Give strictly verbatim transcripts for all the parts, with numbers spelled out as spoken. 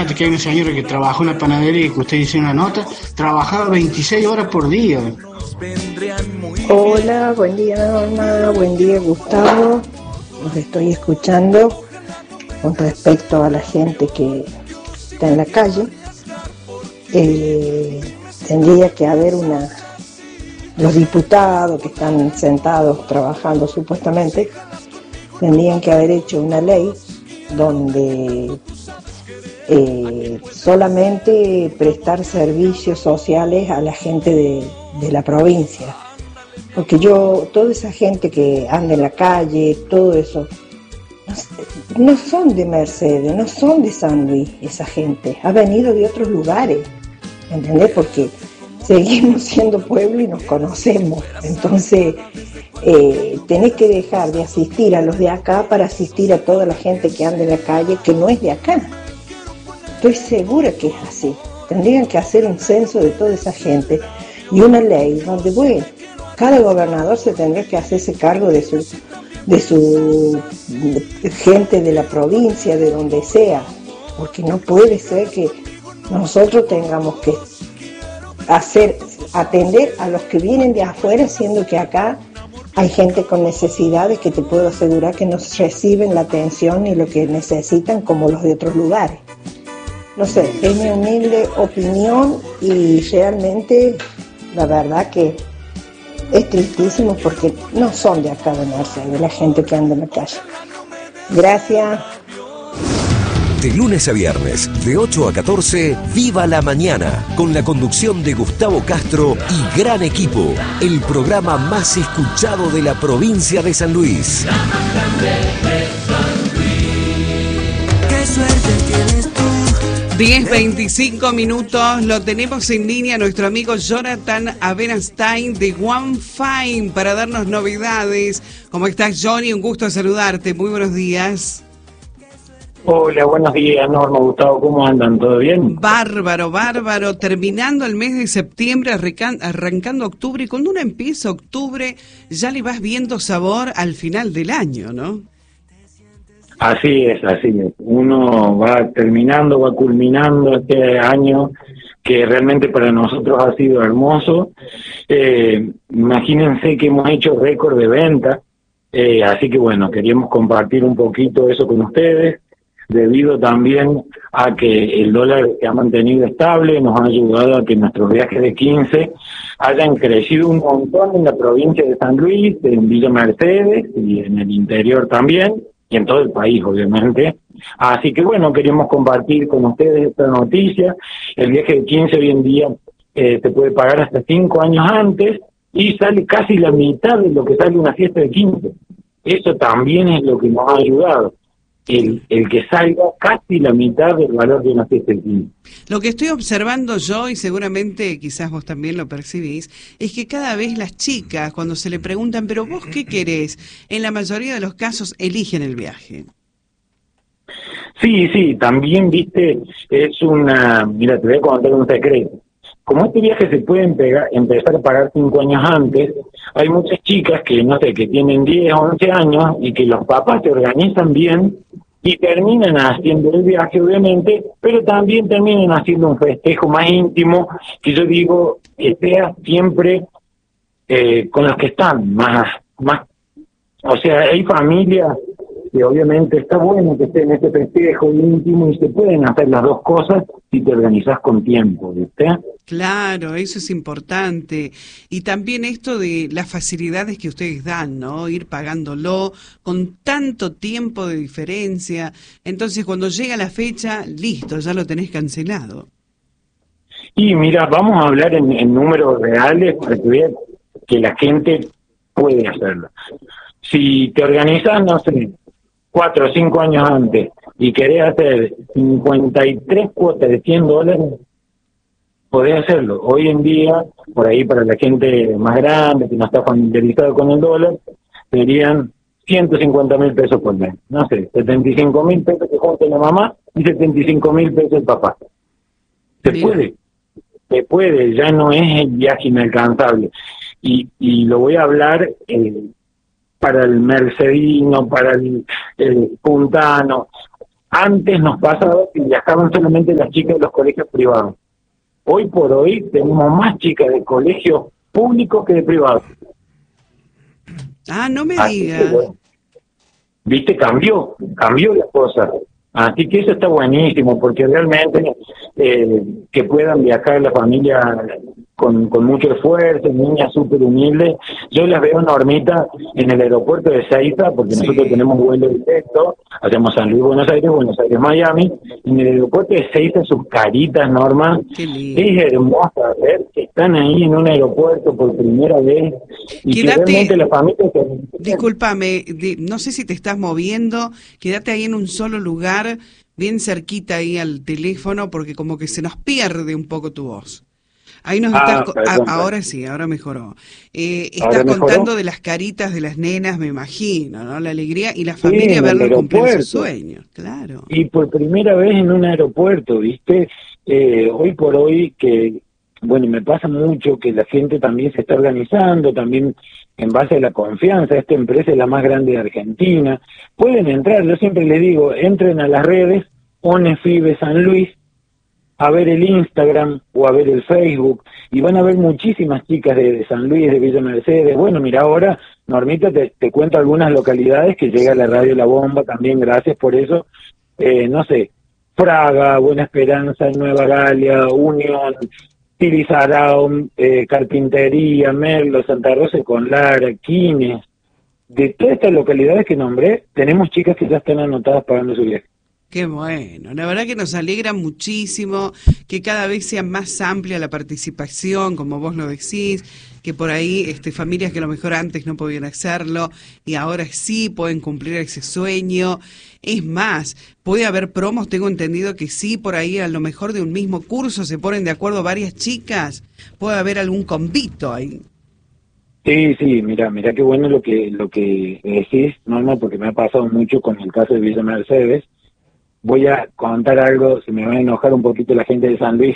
Fíjate que hay una señora que trabajó en la panadería y que usted hizo una nota, trabajaba veintiséis horas por día. Hola, buen día Norma, buen día Gustavo. Los estoy escuchando con respecto a la gente que está en la calle. Eh, tendría que haber una... Los diputados que están sentados trabajando supuestamente tendrían que haber hecho una ley donde eh, solamente prestar servicios sociales a la gente de, de la provincia. Porque yo, toda esa gente que anda en la calle, todo eso, no, no son de Mercedes, no son de San Luis, esa gente, ha venido de otros lugares, ¿entendés? Porque seguimos siendo pueblo y nos conocemos, entonces eh, tenés que dejar de asistir a los de acá para asistir a toda la gente que anda en la calle que no es de acá. Estoy segura que es así. Tendrían que hacer un censo de toda esa gente y una ley donde, bueno, cada gobernador se tendría que hacerse cargo de su, de su gente de la provincia, de donde sea, porque no puede ser que nosotros tengamos que hacer, atender a los que vienen de afuera, siendo que acá hay gente con necesidades que te puedo asegurar que no reciben la atención ni lo que necesitan como los de otros lugares. No sé, es mi humilde opinión y realmente la verdad que es tristísimo porque no son de acá de Mercedes, la gente que anda en la calle. Gracias. De lunes a viernes, de ocho a catorce, Viva la Mañana, con la conducción de Gustavo Castro y gran equipo, el programa más escuchado de la provincia de San Luis. ¡Qué suerte tienes tú! diez veinticinco minutos, lo tenemos en línea nuestro amigo Jonathan Abenastain de One Fine para darnos novedades. ¿Cómo estás, Johnny? Un gusto saludarte, muy buenos días. Hola, buenos días, Norma, Gustavo, ¿cómo andan? ¿Todo bien? Bárbaro, bárbaro, terminando el mes de septiembre, arrancan, arrancando octubre, y cuando uno empieza octubre ya le vas viendo sabor al final del año, ¿no? Así es, así es. Uno va terminando, va culminando este año que realmente para nosotros ha sido hermoso. Eh, imagínense que hemos hecho récord de venta, eh, así que bueno, queríamos compartir un poquito eso con ustedes, debido también a que el dólar se ha mantenido estable, nos ha ayudado a que nuestros viajes de quince hayan crecido un montón en la provincia de San Luis, en Villa Mercedes y en el interior también, y en todo el país, obviamente. Así que bueno, queremos compartir con ustedes esta noticia. El viaje de quince hoy en día eh, se puede pagar hasta cinco años antes y sale casi la mitad de lo que sale una fiesta de quince. Eso también es lo que nos ha ayudado. El, el que salga casi la mitad del valor de una fiesta de quince. Lo que estoy observando yo, y seguramente quizás vos también lo percibís, es que cada vez las chicas, cuando se le preguntan, ¿pero vos qué querés?, en la mayoría de los casos eligen el viaje. Sí, sí, también, viste, es una... Mira, te voy a contar un secreto. Como este viaje se puede empegar, empezar a pagar cinco años antes, hay muchas chicas que, no sé, que tienen diez, once años y que los papás se organizan bien y terminan haciendo el viaje, obviamente, pero también terminan haciendo un festejo más íntimo, que yo digo que sea siempre eh, con los que están más, más, o sea, hay familias que obviamente está bueno que esté en este festejo íntimo y se pueden hacer las dos cosas si te organizás con tiempo, ¿viste? Claro, eso es importante. Y también esto de las facilidades que ustedes dan, ¿no? Ir pagándolo con tanto tiempo de diferencia. Entonces, cuando llega la fecha, listo, ya lo tenés cancelado. Y mira, vamos a hablar en, en números reales para que veas que la gente puede hacerlo. Si te organizas, no sé, cuatro o cinco años antes y querés hacer cincuenta y tres cuotas de cien dólares, podés hacerlo. Hoy en día, por ahí para la gente más grande, que no está familiarizado con el dólar, serían ciento cincuenta mil pesos por mes. No sé, setenta y cinco mil pesos que junta la mamá y setenta y cinco mil pesos el papá. Se Bien. puede, se puede, ya no es el viaje inalcanzable. Y, y lo voy a hablar eh, para el mercedino, para el, el puntano. Antes nos pasaba que viajaban solamente las chicas de los colegios privados. Hoy por hoy tenemos más chicas de colegios públicos que de privados. Ah, no me Así digas. que, bueno, viste, cambió, cambió la cosa. Así que eso está buenísimo, porque realmente eh, que puedan viajar la familia con, con mucho esfuerzo, niñas súper humildes. Yo las veo, Normita, en el aeropuerto de Ezeiza, porque Sí. nosotros tenemos vuelo directo, hacemos San Luis, Buenos Aires, Buenos Aires, Miami, y en el aeropuerto de Ezeiza sus caritas, Norma, Qué lindo. es hermosa ver que están ahí en un aeropuerto por primera vez, y Quédate- que realmente la familia... Discúlpame, di- no sé si te estás moviendo, quédate ahí en un solo lugar, bien cerquita ahí al teléfono, porque como que se nos pierde un poco tu voz. Ahí nos Ah, estás... co- perdón, a- ahora sí, ahora mejoró. Eh, ¿Ahora estás mejoró? contando de las caritas de las nenas, me imagino, ¿no? La alegría y la Sí, familia en el verlo cumplir aeropuerto. sus sueños, claro. Y por primera vez en un aeropuerto, ¿viste? Eh, hoy por hoy que, bueno, me pasa mucho que la gente también se está organizando, también en base a la confianza. Esta empresa es la más grande de Argentina. Pueden entrar, yo siempre les digo, entren a las redes, ONEFIBE San Luis, a ver el Instagram o a ver el Facebook, y van a ver muchísimas chicas de, de San Luis, de Villa Mercedes. Bueno, mira, ahora, Normita, te, te cuento algunas localidades que llega la radio La Bomba, también gracias por eso. Eh, no sé, Fraga, Buena Esperanza, Nueva Galia, Unión, Tilizarao, eh, Carpintería, Merlo, Santa Rosa con Lara, Quines. De todas estas localidades que nombré, tenemos chicas que ya están anotadas pagando su viaje. Qué bueno, la verdad que nos alegra muchísimo que cada vez sea más amplia la participación, como vos lo decís, que por ahí este, familias que a lo mejor antes no podían hacerlo y ahora sí pueden cumplir ese sueño. Es más, puede haber promos, tengo entendido que sí, por ahí a lo mejor de un mismo curso se ponen de acuerdo varias chicas, puede haber algún convito ahí. Sí, sí, mira, mira qué bueno lo que lo que decís, Norma, porque me ha pasado mucho con el caso de Villa Mercedes. Voy a contar algo, se me va a enojar un poquito la gente de San Luis,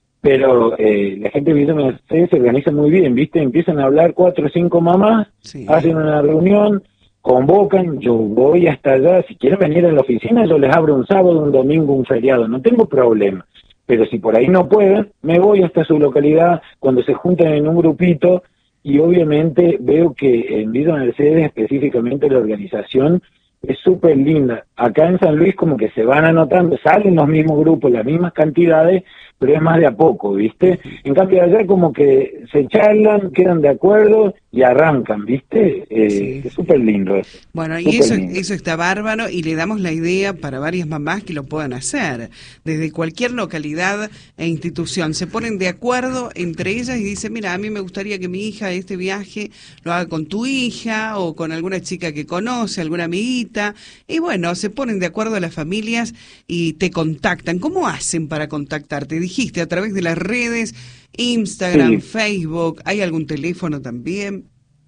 pero eh, la gente de Villa Mercedes se organiza muy bien, ¿viste? Empiezan a hablar cuatro o cinco mamás, Sí. hacen una reunión, convocan, yo voy hasta allá, si quieren venir a la oficina, yo les abro un sábado, un domingo, un feriado, no tengo problema. Pero si por ahí no pueden, me voy hasta su localidad, cuando se juntan en un grupito, y obviamente veo que en Villa Mercedes, específicamente la organización, es súper linda. Acá en San Luis como que se van anotando, salen los mismos grupos, las mismas cantidades, pero es más de a poco, ¿viste? En cambio allá como que se charlan, quedan de acuerdo y arrancan, ¿viste? Eh, Sí. Es súper lindo eso. Bueno, y Súper eso, lindo. eso está bárbaro y le damos la idea para varias mamás que lo puedan hacer. Desde cualquier localidad e institución se ponen de acuerdo entre ellas y dicen, mira, a mí me gustaría que mi hija este viaje lo haga con tu hija o con alguna chica que conoce, alguna amiguita. Y bueno, se ponen de acuerdo a las familias y te contactan. ¿Cómo hacen para contactarte? Dijiste a través de las redes, Instagram, Sí. Facebook, ¿hay algún teléfono también?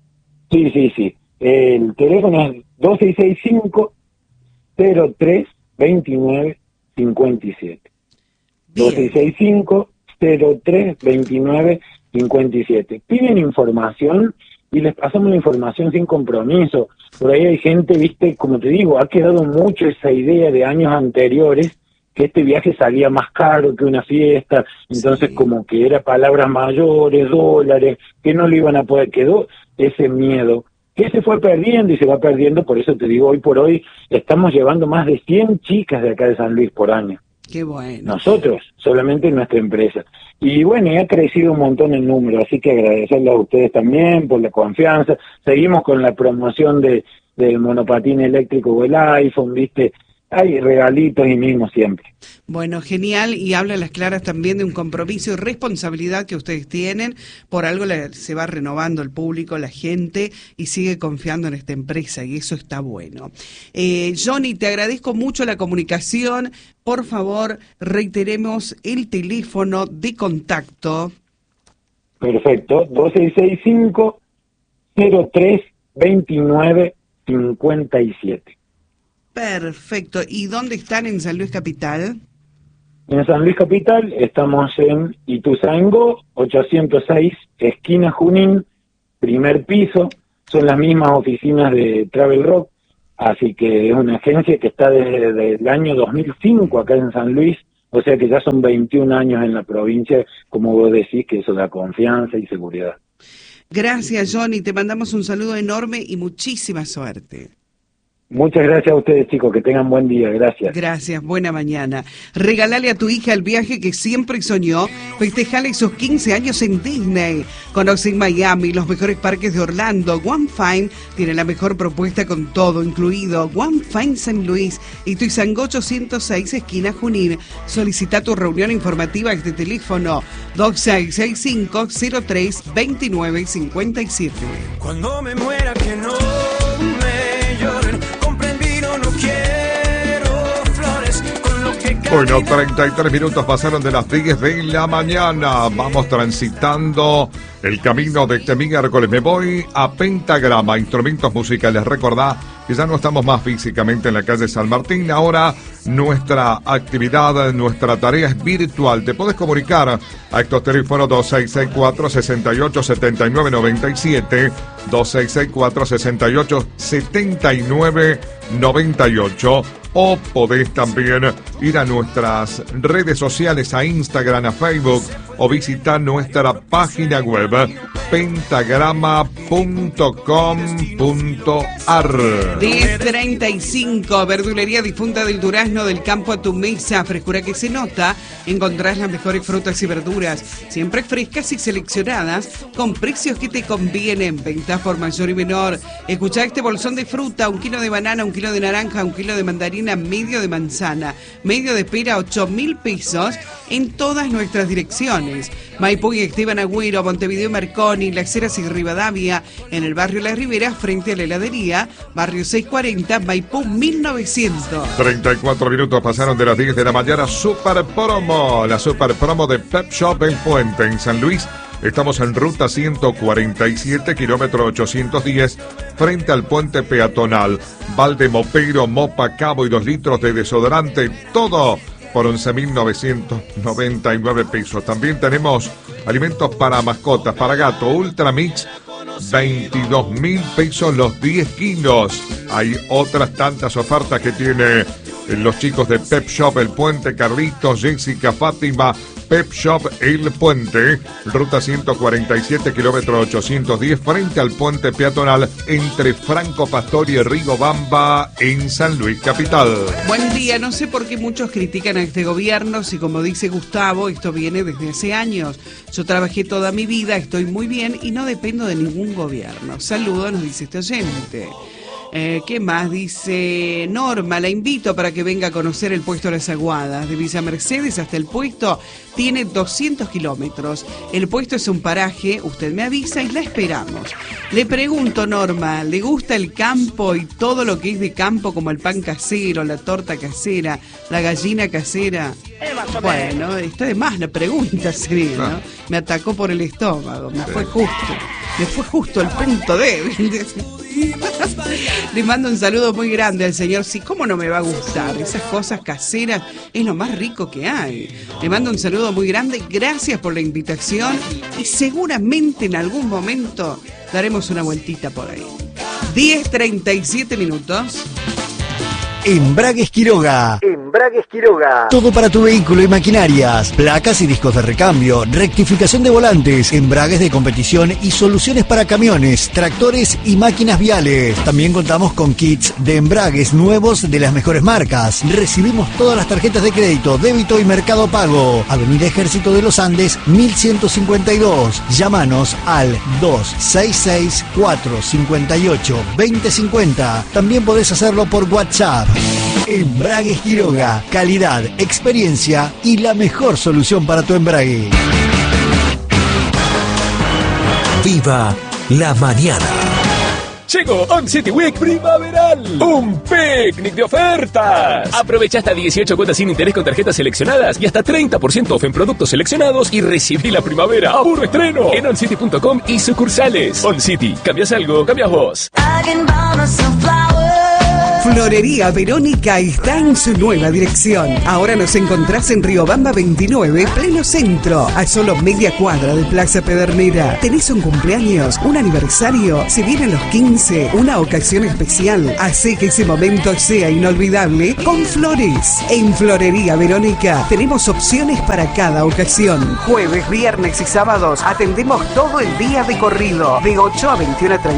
Sí, sí, sí. El teléfono es dos seis seis cinco, cero tres, dos nueve cinco siete. dos seis seis cinco, cero tres, dos nueve cinco siete. Piden información y les pasamos la información sin compromiso. Por ahí hay gente, viste, como te digo, ha quedado mucho esa idea de años anteriores que este viaje salía más caro que una fiesta, entonces Sí. como que era palabras mayores, dólares, que no lo iban a poder, quedó ese miedo, que se fue perdiendo y se va perdiendo, por eso te digo, hoy por hoy estamos llevando más de cien chicas de acá de San Luis por año. Qué bueno. Nosotros, solamente en nuestra empresa. Y bueno, y ha crecido un montón el número, así que agradecerle a ustedes también por la confianza. Seguimos con la promoción de del monopatín eléctrico o el iPhone, ¿viste? Hay regalitos y mimos siempre. Bueno, genial, y habla a las claras también de un compromiso y responsabilidad que ustedes tienen, por algo la- se va renovando el público, la gente, y sigue confiando en esta empresa, y eso está bueno. Eh, Johnny, te agradezco mucho la comunicación, por favor, reiteremos el teléfono de contacto. Perfecto, dos seis seis cinco, cero tres, dos nueve cinco siete. Perfecto, ¿y dónde están en San Luis Capital? En San Luis Capital estamos en Ituzaingó, ochocientos seis, esquina Junín, primer piso. Son las mismas oficinas de Travel Rock. Así que es una agencia que está desde, desde el año dos mil cinco acá en San Luis, o sea que ya son veintiún años en la provincia, como vos decís, que eso da confianza y seguridad. Gracias, Johnny, te mandamos un saludo enorme y muchísima suerte. Muchas gracias a ustedes, chicos, que tengan buen día, gracias. Gracias, buena mañana. Regálale a tu hija el viaje que siempre soñó, festejale sus quince años en Disney. Conoce en Miami los mejores parques de Orlando. One Fine tiene la mejor propuesta con todo incluido. One Fine San Luis y Tuizangó ochocientos seis, esquina Junín. Solicita tu reunión informativa a este teléfono dos seis seis cinco, cero tres, dos nueve cinco siete. Cuando me muera que no me lloren, comprendido, no quiero flores con lo que... Bueno, treinta y tres minutos pasaron de las diez de la mañana. Vamos transitando el camino de este miércoles. Me voy a Pentagrama, instrumentos musicales. Recordá que ya no estamos más físicamente en la calle San Martín. Ahora nuestra actividad, nuestra tarea es virtual. Te podés comunicar a estos teléfonos dos seis seis cuatro, seis ocho, siete nueve nueve siete, dos seis seis cuatro, seis ocho, siete nueve nueve ocho, o podés también ir a nuestras redes sociales, a Instagram, a Facebook, o visitar nuestra página web pentagrama punto com punto ar. diez treinta y cinco, verdulería difunta del durazno, del campo a tu mesa, frescura que se nota. Encontrás las mejores frutas y verduras, siempre frescas y seleccionadas, con precios que te convienen. Ventas por mayor y menor. Escuchá este bolsón de fruta: un kilo de banana, un kilo de naranja, un kilo de mandarina, medio de manzana, medio de pera, ocho mil pesos en todas nuestras direcciones. Maipú y Esteban Agüero, Montevideo y Marconi, Las Heras y Rivadavia, en el barrio La Ribera, frente a la heladería, barrio seiscientos cuarenta, Maipú mil novecientos. treinta y cuatro minutos pasaron de las diez de la mañana. Super Promo, la Super Promo de Pep Shop El Puente en San Luis. Estamos en ruta ciento cuarenta y siete, kilómetro ochocientos diez, frente al puente peatonal. Balde Mopero, mopa, cabo y dos litros de desodorante, todo por once mil novecientos noventa y nueve pesos. También tenemos alimentos para mascotas, para gato, Ultra Mix, veintidós mil pesos los diez kilos. Hay otras tantas ofertas que tiene los chicos de Pep Shop El Puente, Carlitos, Jessica, Fátima. Pep Shop El Puente, ruta ciento cuarenta y siete, kilómetro ochocientos diez, frente al puente peatonal entre Franco Pastori y Rigobamba en San Luis Capital. Buen día, no sé por qué muchos critican a este gobierno, si como dice Gustavo, esto viene desde hace años. Yo trabajé toda mi vida, estoy muy bien y no dependo de ningún gobierno. Saludos, nos dice este oyente. Eh, ¿Qué más? Dice Norma, la invito para que venga a conocer el puesto de Las Aguadas. De Villa Mercedes hasta el puesto tiene doscientos kilómetros. El puesto es un paraje, usted me avisa y la esperamos. Le pregunto, Norma, ¿le gusta el campo y todo lo que es de campo, como el pan casero, la torta casera, la gallina casera? Bueno, está de más la pregunta, sería, ¿no? Me atacó por el estómago, me fue justo. Me fue justo el punto débil. Le mando un saludo muy grande al señor. Sí, ¿cómo no me va a gustar? Esas cosas caseras es lo más rico que hay. Le mando un saludo muy grande. Gracias por la invitación. Y seguramente en algún momento daremos una vueltita por ahí. diez treinta y siete minutos. Embragues Quiroga. Embragues Quiroga. Todo para tu vehículo y maquinarias. Placas y discos de recambio, rectificación de volantes, embragues de competición y soluciones para camiones, tractores y máquinas viales. También contamos con kits de embragues nuevos de las mejores marcas. Recibimos todas las tarjetas de crédito, débito y Mercado Pago. Avenida Ejército de los Andes, mil ciento cincuenta y dos. Llámanos al dos seis seis, cuatro cinco ocho, dos cero cinco cero. También podés hacerlo por WhatsApp. Embragues Quiroga, calidad, experiencia y la mejor solución para tu embrague. Viva la mañana. Llegó On City Week primaveral, un picnic de ofertas. Aprovecha hasta dieciocho cuotas sin interés con tarjetas seleccionadas y hasta treinta por ciento off en productos seleccionados y recibí la primavera a puro estreno en on city punto com y sucursales. On City, cambias algo, cambias vos. Florería Verónica está en su nueva dirección. Ahora nos encontrás en Riobamba veintinueve, pleno centro, a solo media cuadra de Plaza Pedernera. ¿Tenés un cumpleaños, un aniversario, se vienen los quince, una ocasión especial? Hace que ese momento sea inolvidable con flores. En Florería Verónica tenemos opciones para cada ocasión. Jueves, viernes y sábados atendemos todo el día de corrido, de ocho a veintiuna treinta.